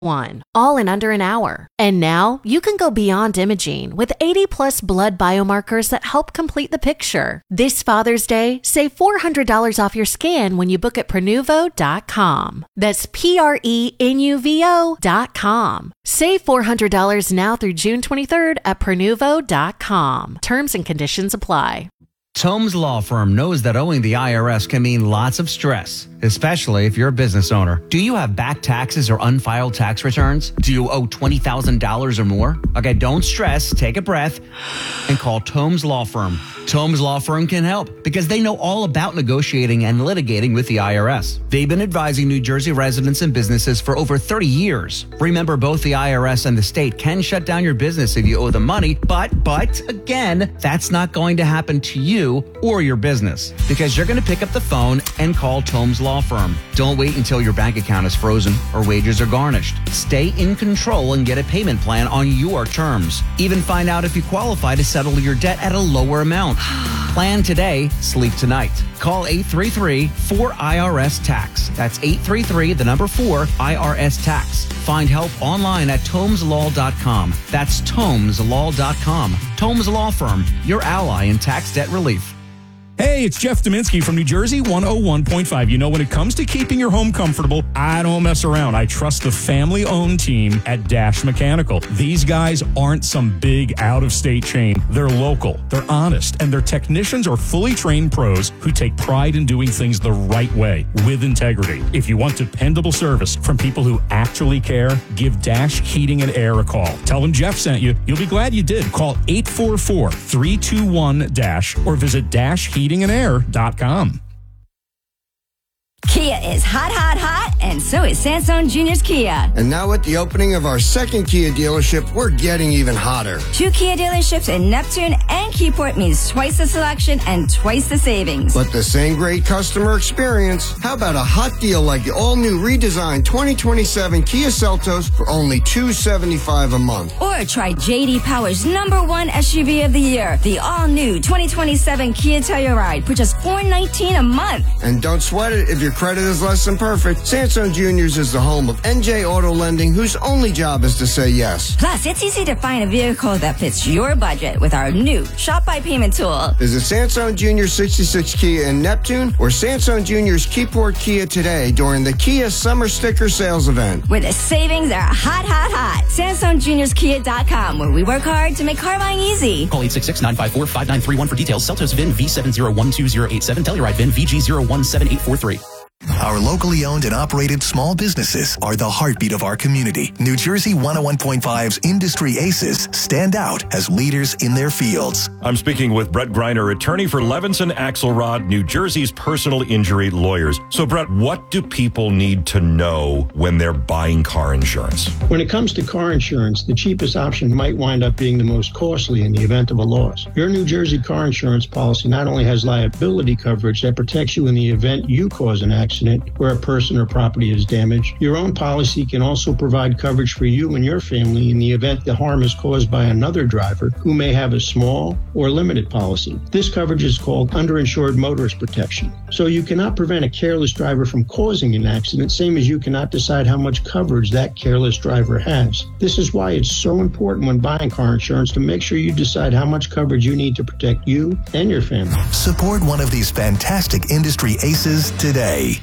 1, all in under an hour. And now you can go beyond imaging with 80+ blood biomarkers that help complete the picture. This Father's Day, save $400 off your scan when you book at Prenuvo.com. That's Prenuvo.com. Save $400 now through June 23rd at Prenuvo.com. Terms and conditions apply. Tomes Law Firm knows that owing the IRS can mean lots of stress, especially if you're a business owner. Do you have back taxes or unfiled tax returns? Do you owe $20,000 or more? Okay, don't stress, take a breath, and call Tomes Law Firm. Tomes Law Firm can help because they know all about negotiating and litigating with the IRS. They've been advising New Jersey residents and businesses for over 30 years. Remember, both the IRS and the state can shut down your business if you owe them money, but again, that's not going to happen to you or your business because you're going to pick up the phone and call Tomes Law Firm. Don't wait until your bank account is frozen or wages are garnished. Stay in control and get a payment plan on your terms. Even find out if you qualify to settle your debt at a lower amount. Plan today, sleep tonight. Call 833-4IRS-TAX. That's 833-4IRS-TAX. Find help online at TomesLaw.com. That's TomesLaw.com. Tomes Law Firm, your ally in tax debt relief. Hey, it's Jeff Dominski from New Jersey 101.5. You know, when it comes to keeping your home comfortable, I don't mess around. I trust the family-owned team at Dash Mechanical. These guys aren't some big out-of-state chain. They're local, they're honest, and their technicians are fully trained pros who take pride in doing things the right way, with integrity. If you want dependable service from people who actually care, give Dash Heating and Air a call. Tell them Jeff sent you. You'll be glad you did. Call 844-321-DASH or visit dashheatingandair.com. Kia is hot, hot, hot, and so is Sansone Jr.'s Kia. And now at the opening of our second Kia dealership, we're getting even hotter. 2 Kia dealerships in Neptune and Keyport means twice the selection and twice the savings. But the same great customer experience. How about a hot deal like the all-new redesigned 2027 Kia Seltos for only $275 a month? Or try J.D. Power's #1 SUV of the year, the all-new 2027 Kia Telluride for just $419 a month. And don't sweat it if your credit is less than perfect. Sansone Jr.'s is the home of NJ Auto Lending, whose only job is to say yes. Plus, it's easy to find a vehicle that fits your budget with our new Shop by Payment tool. Visit Sansone Jr. 66 Kia in Neptune or Sansone Jr.'s Keyport Kia today during the Kia Summer Sticker Sales Event. Where the savings are hot, hot, hot. SansoneJunior'sKia.com, where we work hard to make car buying easy. Call 866-954-5931 for details. Seltos VIN V7012087. Telluride VIN VG017843. Our locally owned and operated small businesses are the heartbeat of our community. New Jersey 101.5's industry aces stand out as leaders in their fields. I'm speaking with Brett Greiner, attorney for Levinson Axelrod, New Jersey's personal injury lawyers. So, Brett, what do people need to know when they're buying car insurance? When it comes to car insurance, the cheapest option might wind up being the most costly in the event of a loss. Your New Jersey car insurance policy not only has liability coverage that protects you in the event you cause an accident where a person or property is damaged, your own policy can also provide coverage for you and your family in the event the harm is caused by another driver who may have a small or limited policy. This coverage is called underinsured motorist protection. So you cannot prevent a careless driver from causing an accident, same as you cannot decide how much coverage that careless driver has. This is why it's so important when buying car insurance to make sure you decide how much coverage you need to protect you and your family. Support one of these fantastic industry aces today.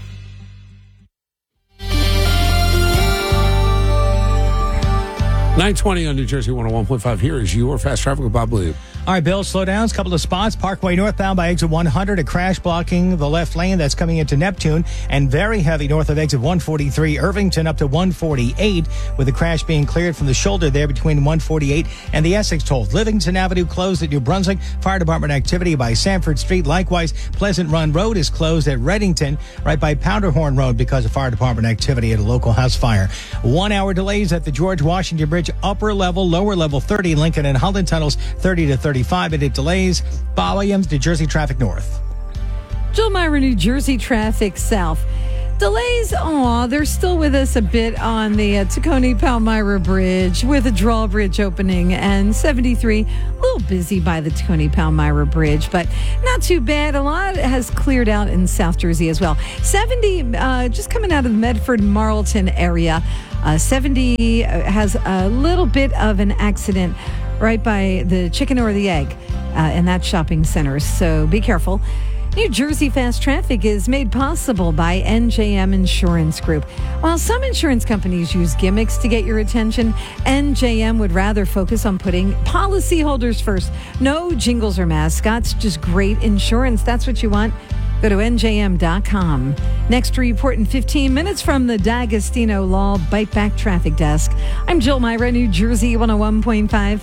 9:20 on New Jersey 101.5. Here is your fast traffic with Bob Williams. All right, Bill, slow down. A couple of spots. Parkway northbound by exit 100, a crash blocking the left lane that's coming into Neptune, and very heavy north of exit 143, Irvington up to 148, with the crash being cleared from the shoulder there between 148 and the Essex toll. Livingston Avenue closed at New Brunswick. Fire department activity by Sanford Street. Likewise, Pleasant Run Road is closed at Reddington, right by Powderhorn Road because of fire department activity at a local house fire. 1 hour delays at the George Washington Bridge, upper level, lower level 30, Lincoln and Holland tunnels 30 to 35. And it delays. Bob Williams, New Jersey traffic north. Jill Myra, New Jersey traffic south. Delays, they're still with us a bit on the Tacony-Palmyra Bridge with a drawbridge opening, and 73, a little busy by the Tacony-Palmyra Bridge, but not too bad. A lot has cleared out in South Jersey as well. 70, just coming out of the Medford-Marlton area. 70 has a little bit of an accident right by the chicken or the egg in that shopping center, so be careful. New Jersey Fast Traffic is made possible by NJM Insurance Group. While some insurance companies use gimmicks to get your attention, NJM would rather focus on putting policyholders first. No jingles or mascots, just great insurance. That's what you want. Go to NJM.com. Next report in 15 minutes from the D'Agostino Law Bite Back Traffic Desk. I'm Jill Myra, New Jersey 101.5.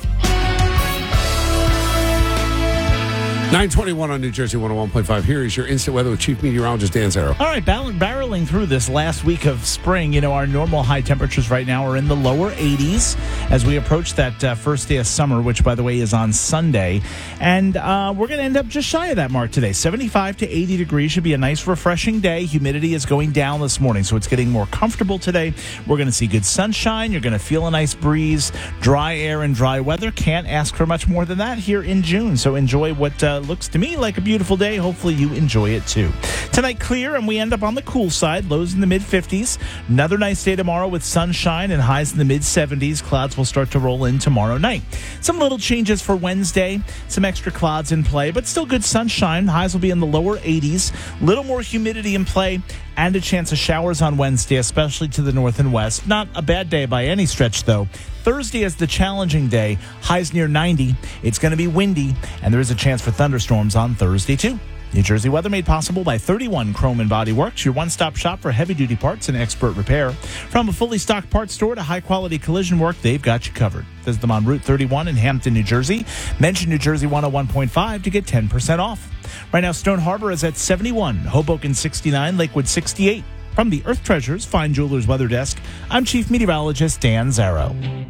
921 on New Jersey 101.5. Here is your instant weather with Chief Meteorologist Dan Zarrow. All right, barreling through this last week of spring. You know, our normal high temperatures right now are in the lower 80s as we approach that first day of summer, which, by the way, is on Sunday. And we're going to end up just shy of that mark today. 75 to 80 degrees should be a nice, refreshing day. Humidity is going down this morning, so it's getting more comfortable today. We're going to see good sunshine. You're going to feel a nice breeze, dry air and dry weather. Can't ask for much more than that here in June. So enjoy what looks to me like a beautiful day. Hopefully you enjoy it too. Tonight clear, and we end up on the cool side. Lows in the mid-50s. Another nice day tomorrow with sunshine and highs in the mid-70s. Clouds will start to roll in tomorrow night. Some little changes for Wednesday. Some extra clouds in play, but still good sunshine. Highs will be in the lower 80s. Little more humidity in play and a chance of showers on Wednesday, especially to the north and west. Not a bad day by any stretch, though. Thursday is the challenging day. Highs near 90. It's going to be windy, and there is a chance for thunderstorms on Thursday, too. New Jersey weather made possible by 31 Chrome and Body Works, your one-stop shop for heavy-duty parts and expert repair. From a fully stocked parts store to high-quality collision work, they've got you covered. Visit them on Route 31 in Hampton, New Jersey. Mention New Jersey 101.5 to get 10% off. Right now, Stone Harbor is at 71, Hoboken 69, Lakewood 68. From the Earth Treasures Fine Jewelers Weather Desk, I'm Chief Meteorologist Dan Zarrow.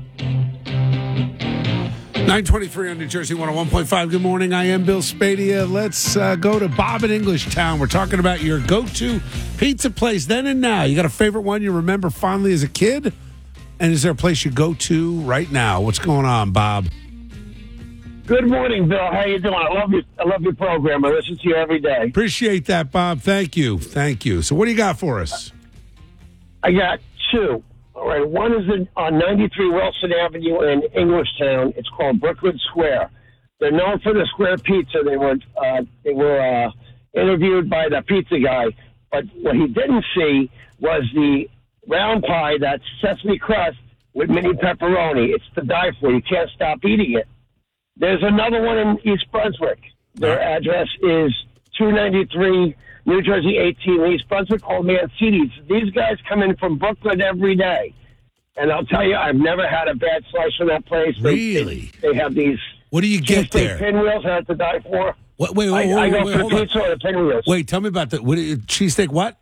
923 on New Jersey 101.5. Good morning. I am Bill Spadia. Let's go to Bob in Englishtown. We're talking about your go-to pizza place then and now. You got a favorite one you remember fondly as a kid? And is there a place you go to right now? What's going on, Bob? Good morning, Bill. How you doing? I love your program. I listen to you every day. Appreciate that, Bob. Thank you. Thank you. So what do you got for us? I got two. All right. One is on 93 Wilson Avenue in Englishtown. It's called Brooklyn Square. They're known for the square pizza. They were interviewed by the pizza guy, but what he didn't see was the round pie that's sesame crust with mini pepperoni. It's to die for. You can't stop eating it. There's another one in East Brunswick. Their address is 293 New Jersey 18 East Brunswick, called Mancini's. These guys come in from Brooklyn every day. And I'll tell you, I've never had a bad slice from that place. Really? They have these. What do you get there? Pinwheels I have to die for. Wait, I go for the pizza or the pinwheels. Wait, tell me about the cheesesteak what?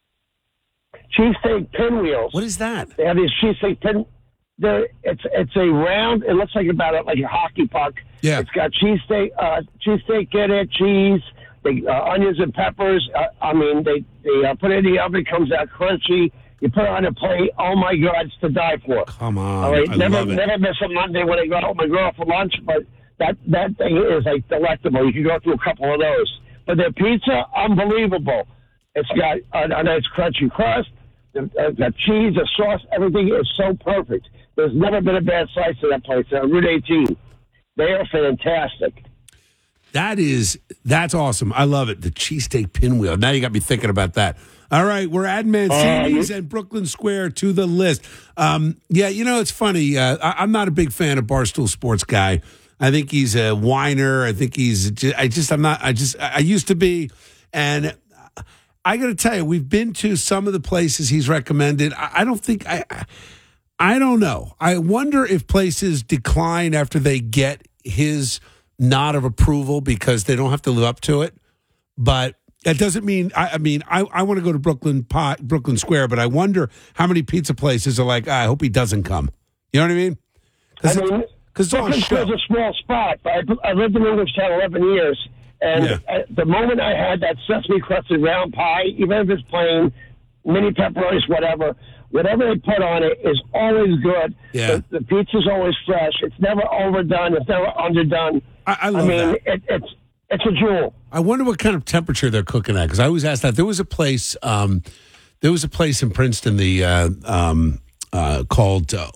Cheesesteak pinwheels. What is that? They have these cheesesteak pinwheels. It's a round. It looks like like a hockey puck. Yeah. It's got cheesesteak in it, cheese, onions and peppers. They put it in the oven. It comes out crunchy. You put it on a plate. Oh my God, it's to die for. Come on, all right, I never love it. miss a Monday when I go out with my girl for lunch. But that thing is like delectable. You can go through a couple of those. But their pizza, unbelievable. It's got a nice crunchy crust. The cheese, the sauce, everything is so perfect. There's never been a bad slice of that place. Route 18. They are fantastic. That's awesome. I love it. The cheesesteak pinwheel. Now you got me thinking about that. All right, we're adding Mancini's and Brooklyn Square to the list. It's funny. I'm not a big fan of Barstool Sports guy. I think he's a whiner. I think I used to be. And I got to tell you, we've been to some of the places he's recommended. I don't know. I wonder if places decline after they get his nod of approval because they don't have to live up to it. But that doesn't mean, I want to go to Brooklyn Square, but I wonder how many pizza places are like, I hope he doesn't come. You know what I mean? Because Brooklyn Square's a small spot. But I lived in Englishtown 11 years. And the moment I had that sesame crusted round pie, even if it's plain, mini pepperonis, whatever they put on it is always good. Yeah. The pizza's always fresh. It's never overdone. It's never underdone. I love that. It's a jewel. I wonder what kind of temperature they're cooking at because I always ask that. There was a place in Princeton, the called